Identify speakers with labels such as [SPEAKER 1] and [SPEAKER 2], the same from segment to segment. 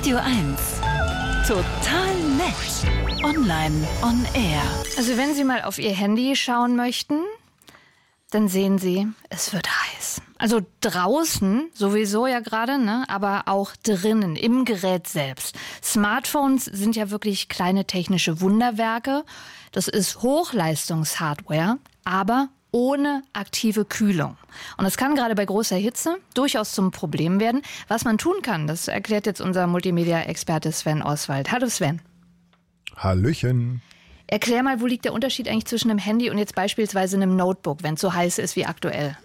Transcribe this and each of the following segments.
[SPEAKER 1] Radio 1. Total nett. Online on air.
[SPEAKER 2] Also wenn Sie mal auf Ihr Handy schauen möchten, dann sehen Sie, es wird heiß. Also draußen sowieso ja gerade, ne? Aber auch drinnen, im Gerät selbst. Smartphones sind ja wirklich kleine technische Wunderwerke. Das ist Hochleistungshardware, aber ohne aktive Kühlung. Und das kann gerade bei großer Hitze durchaus zum Problem werden. Was man tun kann, das erklärt jetzt unser Multimedia-Experte Sven Oswald. Hallo Sven.
[SPEAKER 3] Hallöchen.
[SPEAKER 2] Erklär mal, wo liegt der Unterschied eigentlich zwischen einem Handy und jetzt beispielsweise einem Notebook, wenn es so heiß ist wie aktuell?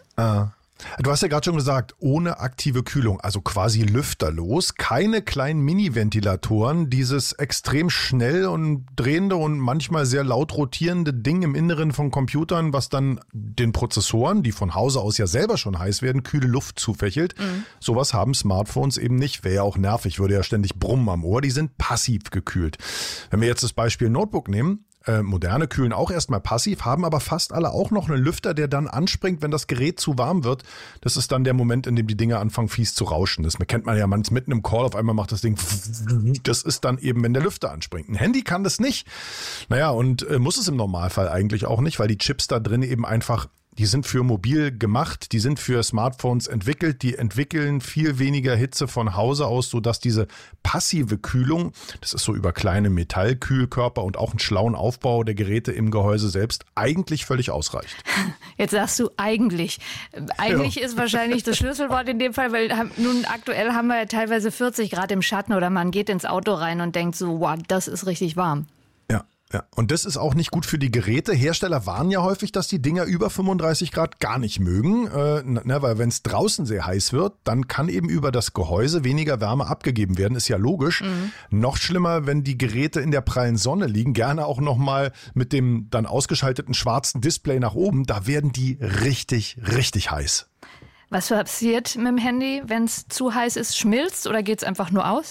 [SPEAKER 3] Du hast ja gerade schon gesagt, ohne aktive Kühlung, also quasi lüfterlos, keine kleinen Mini-Ventilatoren, dieses extrem schnell und drehende und manchmal sehr laut rotierende Ding im Inneren von Computern, was dann den Prozessoren, die von Hause aus ja selber schon heiß werden, kühle Luft zufächelt. Sowas haben Smartphones eben nicht, wäre ja auch nervig, würde ja ständig brummen am Ohr, die sind passiv gekühlt. Wenn wir jetzt das Beispiel Notebook nehmen, moderne kühlen auch erstmal passiv, haben aber fast alle auch noch einen Lüfter, der dann anspringt, wenn das Gerät zu warm wird. Das ist dann der Moment, in dem die Dinger anfangen fies zu rauschen. Das kennt man ja mitten im Call, auf einmal macht das Ding. Das ist dann eben, wenn der Lüfter anspringt. Ein Handy kann das nicht. Naja, und muss es im Normalfall eigentlich auch nicht, weil die Chips da drin eben einfach, die sind für mobil gemacht, die sind für Smartphones entwickelt, die entwickeln viel weniger Hitze von Hause aus, sodass diese passive Kühlung, das ist so über kleine Metallkühlkörper und auch einen schlauen Aufbau der Geräte im Gehäuse selbst, eigentlich völlig ausreicht.
[SPEAKER 2] Jetzt sagst du eigentlich. Eigentlich ist wahrscheinlich das Schlüsselwort in dem Fall, weil nun aktuell haben wir ja teilweise 40 Grad im Schatten oder man geht ins Auto rein und denkt so, wow, das ist richtig warm.
[SPEAKER 3] Ja, und das ist auch nicht gut für die Geräte. Hersteller warnen ja häufig, dass die Dinger über 35 Grad gar nicht mögen, weil wenn es draußen sehr heiß wird, dann kann eben über das Gehäuse weniger Wärme abgegeben werden, ist ja logisch. Noch schlimmer, wenn die Geräte in der prallen Sonne liegen, gerne auch nochmal mit dem dann ausgeschalteten schwarzen Display nach oben, da werden die richtig, richtig heiß.
[SPEAKER 2] Was passiert mit dem Handy, wenn es zu heiß ist? Schmilzt oder geht es einfach nur aus?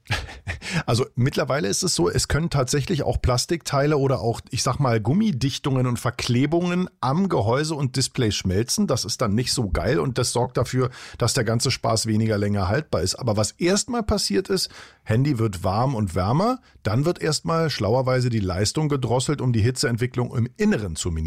[SPEAKER 3] Also mittlerweile ist es so, es können tatsächlich auch Plastikteile oder auch, ich sag mal, Gummidichtungen und Verklebungen am Gehäuse und Display schmelzen. Das ist dann nicht so geil und das sorgt dafür, dass der ganze Spaß weniger länger haltbar ist. Aber was erstmal passiert ist, Handy wird warm und wärmer, dann wird erstmal schlauerweise die Leistung gedrosselt, um die Hitzeentwicklung im Inneren zu minimieren.